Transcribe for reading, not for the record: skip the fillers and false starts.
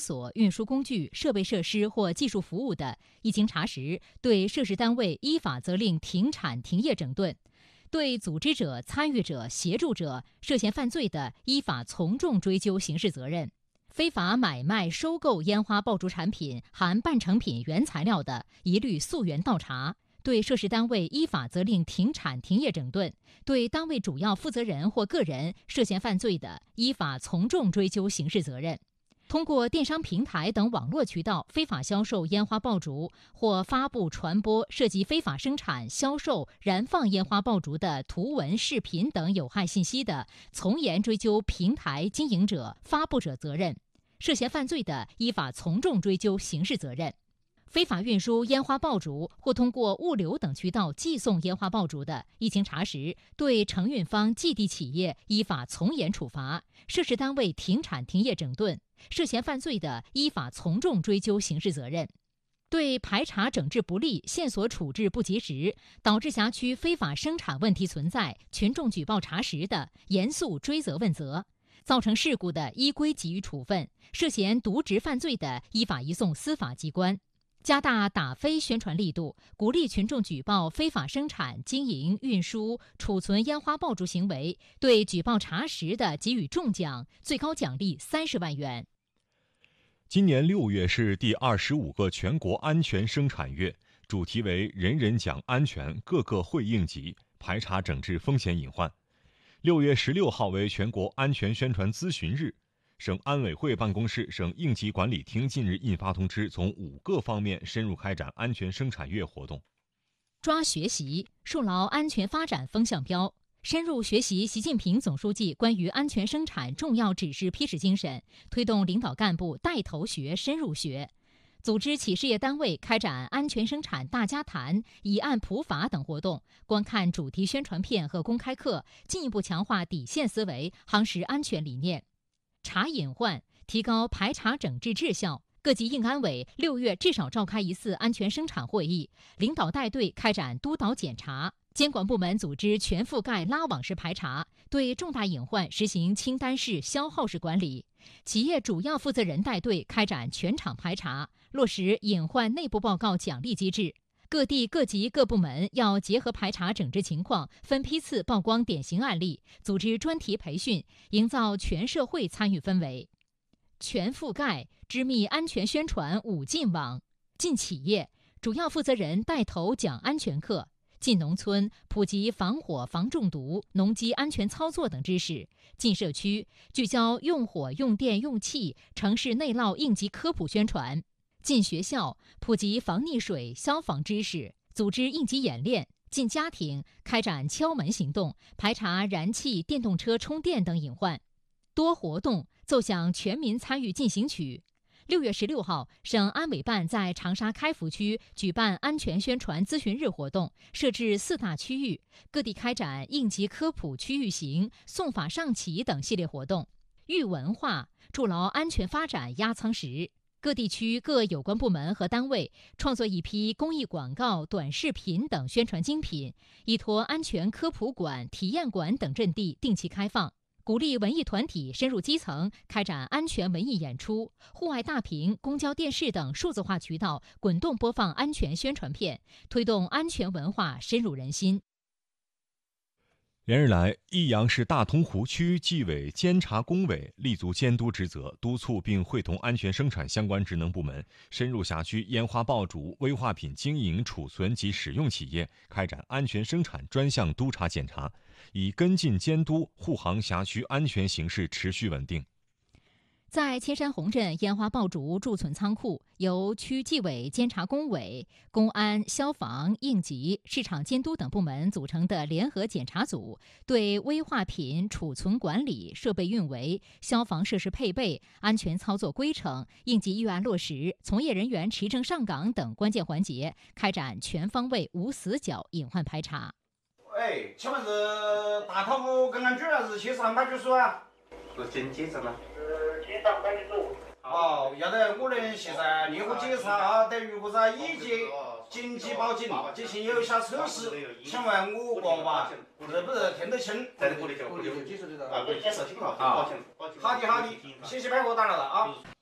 所、运输工具、设备设施或技术服务的，一经查实，对涉事单位依法责令停产停业整顿；对组织者、参与者、协助者涉嫌犯罪的，依法从重追究刑事责任。非法买卖、收购烟花爆竹产品含半成品原材料的，一律溯源倒查；对涉事单位依法责令停产停业整顿；对单位主要负责人或个人涉嫌犯罪的，依法从重追究刑事责任。通过电商平台等网络渠道非法销售烟花爆竹或发布传播涉及非法生产、销售、燃放烟花爆竹的图文、视频等有害信息的，从严追究平台经营者、发布者责任；涉嫌犯罪的，依法从重追究刑事责任。非法运输烟花爆竹或通过物流等渠道寄送烟花爆竹的，一经查实，对承运方寄递企业依法从严处罚，涉事单位停产停业整顿；涉嫌犯罪的，依法从重追究刑事责任。对排查整治不力、线索处置不及时，导致辖区非法生产问题存在，群众举报查实的，严肃追责问责；造成事故的，依规给予处分；涉嫌渎职犯罪的，依法移送司法机关。加大打非宣传力度，鼓励群众举报非法生产、经营、运输、储存烟花爆竹行为，对举报查实的给予重奖，最高奖励30万元。 今年6月是第25个全国安全生产月，主题为“人人讲安全，个个会应急”，排查整治风险隐患。6月16号为全国安全宣传咨询日。省安委会办公室、省应急管理厅近日印发通知，从5个方面深入开展安全生产月活动。 抓学习，树牢安全发展风向标，深入学习习近平总书记关于安全生产重要指示批示精神，推动领导干部带头学、深入学。组织企事业单位开展安全生产大家谈、以案普法等活动，观看主题宣传片和公开课，进一步强化底线思维，夯实安全理念。查隐患，提高排查整治质效。各级应安委6月至少召开1次安全生产会议，领导带队开展督导检查，监管部门组织全覆盖拉网式排查，对重大隐患实行清单式、消耗式管理。企业主要负责人带队开展全场排查，落实隐患内部报告奖励机制。各地各级各部门要结合排查整治情况，分批次曝光典型案例，组织专题培训，营造全社会参与氛围。全覆盖织密安全宣传5进网，进企业主要负责人带头讲安全课，进农村普及防火防中毒、农机安全操作等知识，进社区聚焦用火用电用气城市内涝应急科普宣传，进学校普及防溺水消防知识，组织应急演练；进家庭开展敲门行动，排查燃气、电动车充电等隐患。多活动奏响全民参与进行曲。6月16号，省安委办在长沙开福区举办安全宣传咨询日活动，设置4大区域，各地开展应急科普区域行、送法上启等系列活动，育文化，筑牢安全发展压舱石。各地区各有关部门和单位创作一批公益广告、短视频等宣传精品，依托安全科普馆、体验馆等阵地定期开放。鼓励文艺团体深入基层，开展安全文艺演出，户外大屏、公交电视等数字化渠道滚动播放安全宣传片，推动安全文化深入人心。 连日来，益阳市大通湖区纪委监察工委立足监督职责，督促并会同安全生产相关职能部门，深入辖区烟花爆竹、危化品经营、储存及使用企业，开展安全生产专项督查检查，以跟进监督护航辖区安全形势持续稳定。 在千山洪镇烟花爆竹贮存仓库，由区纪委监察工委、公安、消防、应急、市场监督等部门组成的联合检查组，对危化品储存管理、设备运维、消防设施配备、安全操作规程、应急预案落实、从业人员持证上岗等关键环节开展全方位无死角隐患排查。 请问是大通湖公安局还是去上派出所啊？ 是经检查吗？ 去上派出所。要得我能现在立刻检查，等于我在已经紧急报警进行有效测试。请问我娃娃是不是听得清？ 在这鼓励就接受得到。接受听好，抱歉。 好的，谢谢百货打扰了啊。